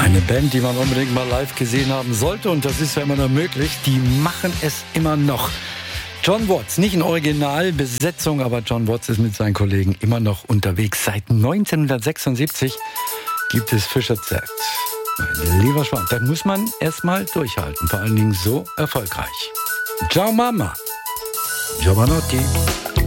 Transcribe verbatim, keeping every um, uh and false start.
Eine Band, die man unbedingt mal live gesehen haben sollte, und das ist ja immer noch möglich, die machen es immer noch. John Watts, nicht in Originalbesetzung, aber John Watts ist mit seinen Kollegen immer noch unterwegs. Seit neunzehnhundertsechsundsiebzig gibt es Fischer Z. Mein lieber Schwan, das muss man erstmal durchhalten, vor allen Dingen so erfolgreich. Ciao Mama, Giovanotti.